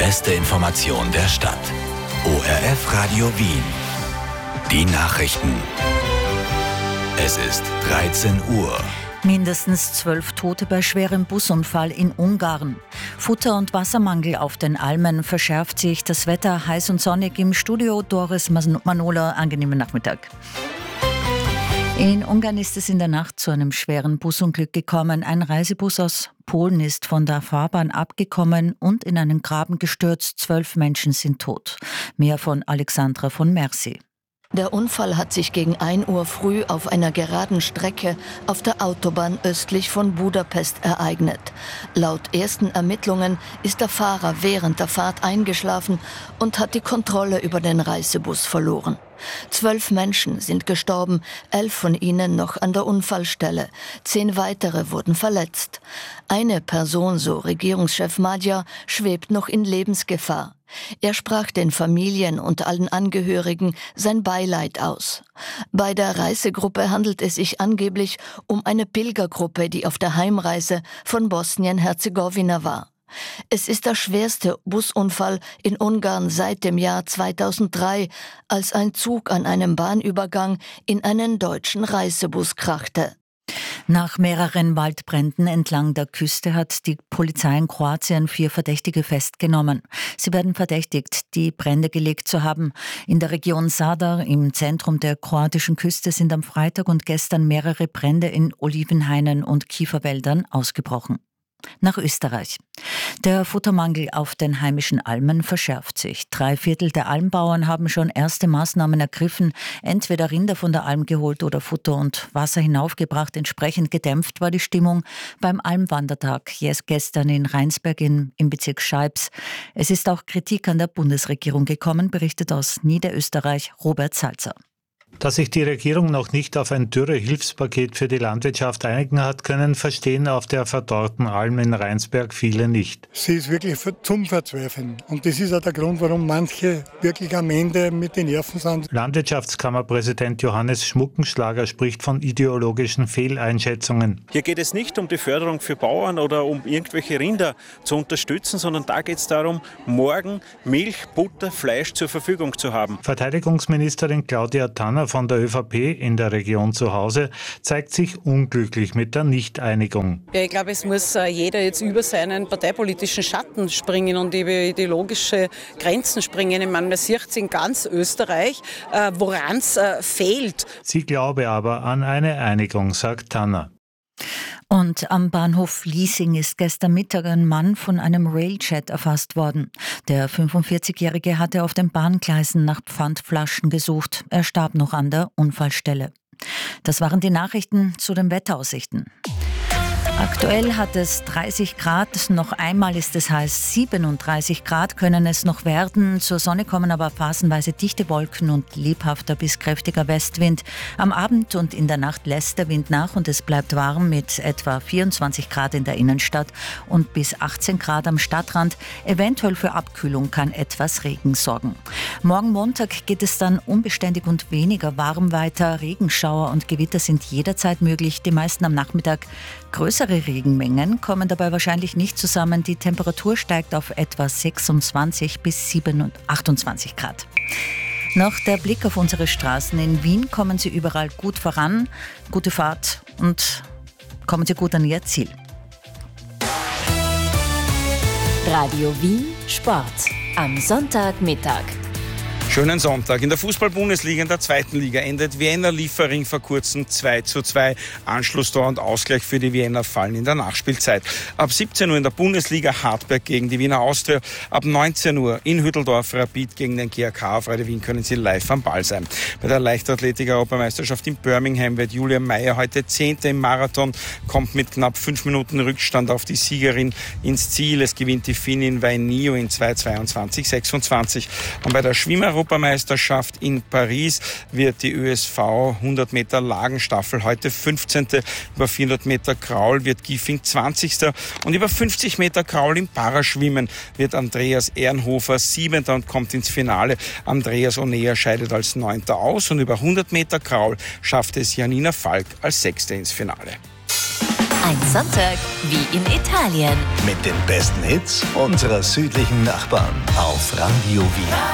beste Information der Stadt. ORF Radio Wien. Die Nachrichten. Es ist 13 Uhr. Mindestens 12 Tote bei schwerem Busunfall in Ungarn. Futter- und Wassermangel auf den Almen, verschärft sich das Wetter, heiß und sonnig im Studio. Doris Manola, angenehmen Nachmittag. In Ungarn ist es in der Nacht zu einem schweren Busunglück gekommen. Ein Reisebus aus Polen ist von der Fahrbahn abgekommen und in einen Graben gestürzt. 12 Menschen sind tot. Mehr von Alexandra von Mercy. Der Unfall hat sich gegen 1 Uhr früh auf einer geraden Strecke auf der Autobahn östlich von Budapest ereignet. Laut ersten Ermittlungen ist der Fahrer während der Fahrt eingeschlafen und hat die Kontrolle über den Reisebus verloren. 12 Menschen sind gestorben, 11 von ihnen noch an der Unfallstelle. 10 weitere wurden verletzt. Eine Person, so Regierungschef Magyar, schwebt noch in Lebensgefahr. Er sprach den Familien und allen Angehörigen sein Beileid aus. Bei der Reisegruppe handelt es sich angeblich um eine Pilgergruppe, die auf der Heimreise von Bosnien-Herzegowina war. Es ist der schwerste Busunfall in Ungarn seit dem Jahr 2003, als ein Zug an einem Bahnübergang in einen deutschen Reisebus krachte. Nach mehreren Waldbränden entlang der Küste hat die Polizei in Kroatien 4 Verdächtige festgenommen. Sie werden verdächtigt, die Brände gelegt zu haben. In der Region Zadar, im Zentrum der kroatischen Küste, sind am Freitag und gestern mehrere Brände in Olivenhainen und Kieferwäldern ausgebrochen. Nach Österreich. Der Futtermangel auf den heimischen Almen verschärft sich. 3/4 der Almbauern haben schon erste Maßnahmen ergriffen, entweder Rinder von der Alm geholt oder Futter und Wasser hinaufgebracht. Entsprechend gedämpft war die Stimmung beim Almwandertag gestern in Rheinsberg im Bezirk Scheibs. Es ist auch Kritik an der Bundesregierung gekommen, berichtet aus Niederösterreich Robert Salzer. Dass sich die Regierung noch nicht auf ein Dürre-Hilfspaket für die Landwirtschaft einigen hat können, verstehen auf der verdorrten Alm in Rheinsberg viele nicht. Sie ist wirklich zum Verzweifeln. Und das ist auch der Grund, warum manche wirklich am Ende mit den Nerven sind. Landwirtschaftskammerpräsident Johannes Schmuckenschlager spricht von ideologischen Fehleinschätzungen. Hier geht es nicht um die Förderung für Bauern oder um irgendwelche Rinder zu unterstützen, sondern da geht es darum, morgen Milch, Butter, Fleisch zur Verfügung zu haben. Verteidigungsministerin Claudia Tanner von der ÖVP in der Region zu Hause zeigt sich unglücklich mit der Nicht-Einigung. Ja, ich glaube, es muss jeder jetzt über seinen parteipolitischen Schatten springen und über ideologische Grenzen springen. Ich meine, man sieht es in ganz Österreich, woran es fehlt. Sie glaube aber an eine Einigung, sagt Tanner. Und am Bahnhof Liesing ist gestern Mittag ein Mann von einem Railjet erfasst worden. Der 45-Jährige hatte auf den Bahngleisen nach Pfandflaschen gesucht. Er starb noch an der Unfallstelle. Das waren die Nachrichten zu den Wetteraussichten. Aktuell hat es 30 Grad, noch einmal ist es heiß, 37 Grad können es noch werden. Zur Sonne kommen aber phasenweise dichte Wolken und lebhafter bis kräftiger Westwind. Am Abend und in der Nacht lässt der Wind nach und es bleibt warm mit etwa 24 Grad in der Innenstadt und bis 18 Grad am Stadtrand. Eventuell für Abkühlung kann etwas Regen sorgen. Morgen Montag geht es dann unbeständig und weniger warm weiter. Regenschauer und Gewitter sind jederzeit möglich, die meisten am Nachmittag. Größere Regenmengen kommen dabei wahrscheinlich nicht zusammen. Die Temperatur steigt auf etwa 26 bis 28 Grad. Noch der Blick auf unsere Straßen. In Wien kommen Sie überall gut voran. Gute Fahrt und kommen Sie gut an Ihr Ziel. Radio Wien Sport am Sonntagmittag. Schönen Sonntag. In der Fußball-Bundesliga, in der 2. Liga, endet Vienna-Liefering vor kurzem 2:2. Anschlusstor und Ausgleich für die Wiener fallen in der Nachspielzeit. Ab 17 Uhr in der Bundesliga Hartberg gegen die Wiener Austria. Ab 19 Uhr in Hütteldorf Rapid gegen den GAK. Auf Radio Wien können Sie live am Ball sein. Bei der Leichtathletik-Europameisterschaft in Birmingham wird Julia Meyer heute 10. im Marathon, kommt mit knapp 5 Minuten Rückstand auf die Siegerin ins Ziel. Es gewinnt die Finnin Vainio in 2:22,26. Und bei der Schwimmer-Europameisterschaft in Paris wird die ÖSV 100 Meter Lagenstaffel heute 15. Über 400 Meter Kraul wird Giffing 20. Und über 50 Meter Kraul im Paraschwimmen wird Andreas Ehrenhofer 7. und kommt ins Finale. Andreas Onea scheidet als 9. aus und über 100 Meter Kraul schafft es Janina Falk als 6. ins Finale. Ein Sonntag wie in Italien. Mit den besten Hits unserer südlichen Nachbarn auf Radio Wien.